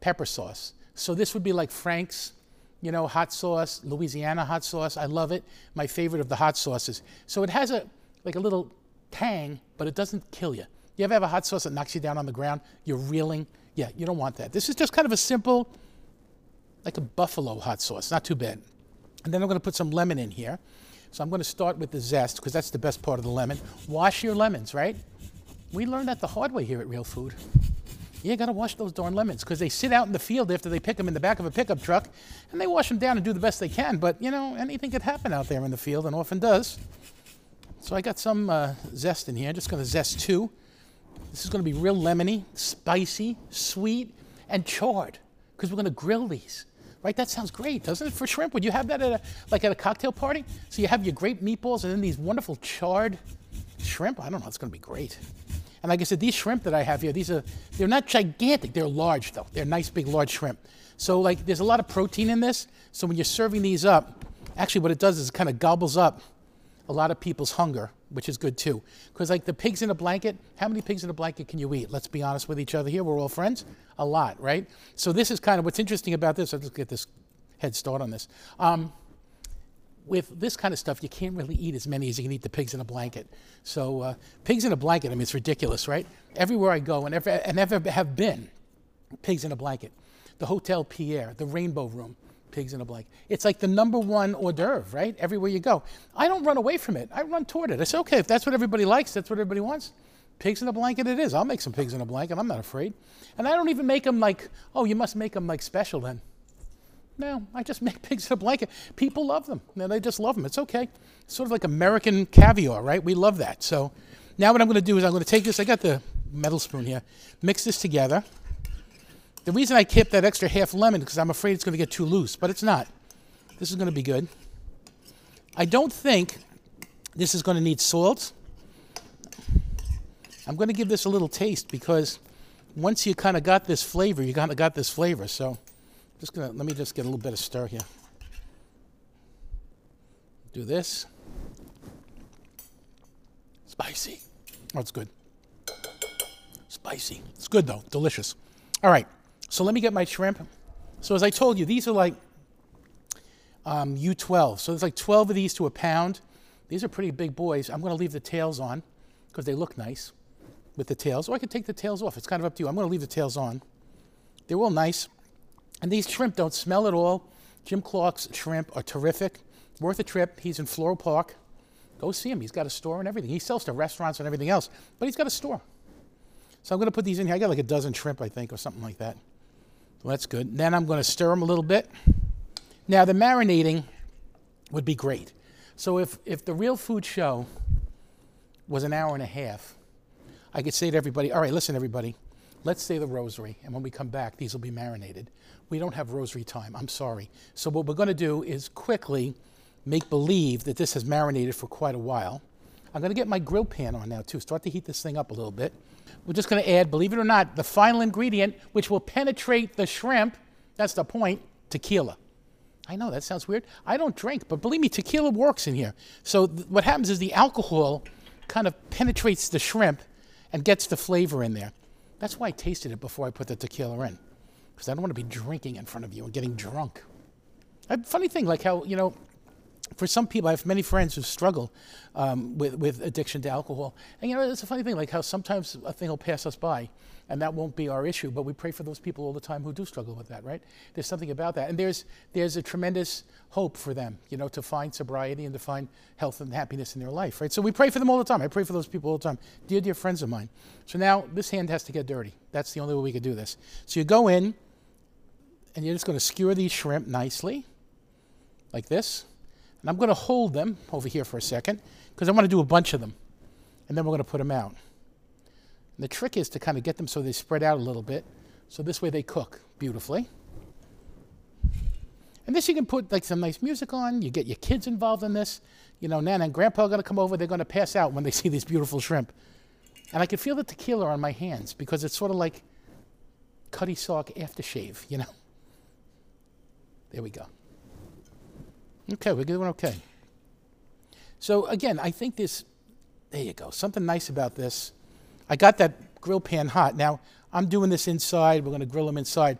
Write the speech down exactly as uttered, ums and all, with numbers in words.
pepper sauce. So this would be like Frank's, you know, hot sauce, Louisiana hot sauce. I love it. My favorite of the hot sauces. So it has a like a little tang, but it doesn't kill you. You ever have a hot sauce that knocks you down on the ground? You're reeling. Yeah, you don't want that. This is just kind of a simple, like a buffalo hot sauce. Not too bad. And then I'm going to put some lemon in here. So I'm going to start with the zest, because that's the best part of the lemon. Wash your lemons, right? We learned that the hard way here at Real Food. You got to wash those darn lemons, because they sit out in the field after they pick them in the back of a pickup truck, and they wash them down and do the best they can. But, you know, anything could happen out there in the field, and often does. So I got some uh, zest in here. I'm just going to zest two. This is going to be real lemony, spicy, sweet, and charred, because we're going to grill these. Right, that sounds great, doesn't it, for shrimp? Would you have that at a, like at a cocktail party? So you have your great meatballs and then these wonderful charred shrimp. I don't know, it's gonna be great. And like I said, these shrimp that I have here, these are, they're not gigantic, they're large though. They're nice, big, large shrimp. So like, there's a lot of protein in this. So when you're serving these up, actually what it does is it kind of gobbles up a lot of people's hunger, which is good too. Because like the pigs in a blanket, how many pigs in a blanket can you eat? Let's be honest with each other here, we're all friends. A lot, right? So this is kind of what's interesting about this. Let's get this head start on this. Um, with this kind of stuff, you can't really eat as many as you can eat the pigs in a blanket. So uh, pigs in a blanket, I mean, it's ridiculous, right? Everywhere I go and ever, and ever have been, pigs in a blanket. The Hotel Pierre, the Rainbow Room, pigs in a blanket. It's like the number one hors d'oeuvre, right? Everywhere you go. I don't run away from it. I run toward it. I say, okay, if that's what everybody likes, that's what everybody wants. Pigs in a blanket it is. I'll make some pigs in a blanket. I'm not afraid. And I don't even make them like, oh, you must make them like special then. No, I just make pigs in a blanket. People love them. No, they just love them. It's okay. It's sort of like American caviar, right? We love that. So now what I'm going to do is I'm going to take this. I got the metal spoon here. Mix this together. The reason I kept that extra half lemon is because I'm afraid it's going to get too loose, but it's not. This is going to be good. I don't think this is going to need salt. I'm going to give this a little taste because once you kind of got this flavor, you kind of got this flavor. So just gonna, let me just get a little bit of stir here. Do this. Spicy. Oh, it's good. Spicy. It's good though, delicious. All right, so let me get my shrimp. So as I told you, these are like um, U twelve. So there's like twelve of these to a pound. These are pretty big boys. I'm gonna leave the tails on because they look nice with the tails. Or I could take the tails off. It's kind of up to you. I'm gonna leave the tails on. They're all nice. And these shrimp don't smell at all. Jim Clark's shrimp are terrific. Worth a trip. He's in Floral Park. Go see him. He's got a store and everything. He sells to restaurants and everything else, but he's got a store. So I'm going to put these in here. I got like a dozen shrimp, I think, or something like that. Well, that's good. Then I'm going to stir them a little bit. Now, the marinating would be great. So if, if the Real Food Show was an hour and a half, I could say to everybody, all right, listen, everybody, let's say the rosary, and when we come back, these will be marinated. We don't have rosary time. I'm sorry. So what we're going to do is quickly make believe that this has marinated for quite a while. I'm going to get my grill pan on now, too. Start to heat this thing up a little bit. We're just going to add, believe it or not, the final ingredient, which will penetrate the shrimp. That's the point, tequila. I know, that sounds weird. I don't drink, but believe me, tequila works in here. So th- what happens is the alcohol kind of penetrates the shrimp and gets the flavor in there. That's why I tasted it before I put the tequila in, because I don't want to be drinking in front of you and getting drunk. A funny thing, like how, you know, for some people, I have many friends who struggle um, with, with addiction to alcohol. And, you know, it's a funny thing, like how sometimes a thing will pass us by, and that won't be our issue, but we pray for those people all the time who do struggle with that, right? There's something about that. And there's there's a tremendous hope for them, you know, to find sobriety and to find health and happiness in their life, right? So we pray for them all the time. I pray for those people all the time. Dear, dear friends of mine. So now this hand has to get dirty. That's the only way we could do this. So you go in, and you're just going to skewer these shrimp nicely, like this. And I'm going to hold them over here for a second because I want to do a bunch of them. And then we're going to put them out. And the trick is to kind of get them so they spread out a little bit. So this way they cook beautifully. And this you can put like some nice music on. You get your kids involved in this. You know, Nana and Grandpa are going to come over. They're going to pass out when they see these beautiful shrimp. And I can feel the tequila on my hands because it's sort of like Cutty Sark aftershave, you know. There we go. Okay, we're doing okay. So again, I think this, there you go, something nice about this. I got that grill pan hot. Now, I'm doing this inside. We're going to grill them inside.